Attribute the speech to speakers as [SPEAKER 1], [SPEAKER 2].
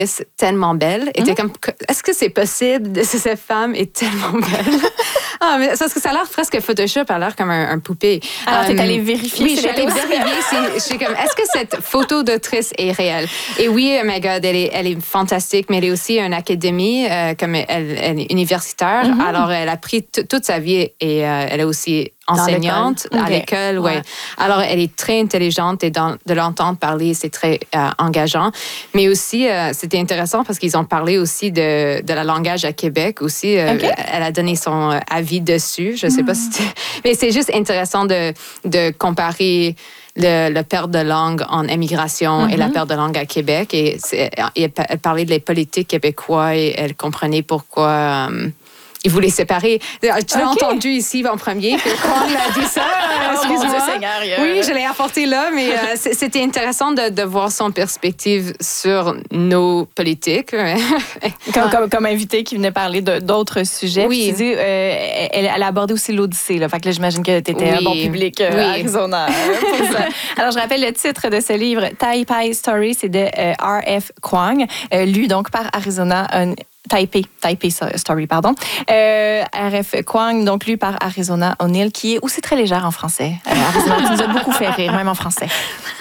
[SPEAKER 1] tellement belle. Était comme, est-ce que c'est possible de cette femme est tellement belle? Mais parce que ça a l'air presque Photoshop, a l'air comme un poupée.
[SPEAKER 2] Alors, t'es allée vérifier.
[SPEAKER 1] Oui, je suis allée vérifier. Je suis comme, est-ce que cette photo d'autrice est réelle? Et oui, oh my God, elle est fantastique, mais elle est aussi une académie, comme elle est universitaire. Alors, elle a pris toute sa vie et elle est aussi enseignante à l'école. Ouais. Alors, elle est très intelligente et de l'entendre parler, c'est très engageant. Mais aussi, c'était intéressant parce qu'ils ont parlé aussi de la langage à Québec aussi. Elle a donné son avis dessus. Je ne sais pas si mais c'est juste intéressant de comparer le perte de langue en immigration et la perte de langue à Québec. Et elle parlait des politiques québécois et elle comprenait pourquoi... ils voulaient séparer. Tu l'as entendu ici en premier que Kwong a dit ça. Excuse-moi.
[SPEAKER 2] Mon Dieu Seigneur.
[SPEAKER 1] Oui, je l'ai apporté là, mais c'était intéressant de voir son perspective sur nos politiques.
[SPEAKER 2] Comme invité qui venait parler d'autres sujets.
[SPEAKER 1] Oui.
[SPEAKER 2] Tu dis, elle a abordé aussi l'Odyssée. Là. Fait que là, j'imagine que tu étais un bon public à Arizona pour ça. Alors, je rappelle le titre de ce livre, Taipei Story, c'est de R.F. Kwong, lu donc par Arizona Taipei Story, pardon. R.F. Kwong, donc lu par Arizona O'Neill, qui est aussi très légère en français. Arizona, qui nous a beaucoup fait rire, même en français.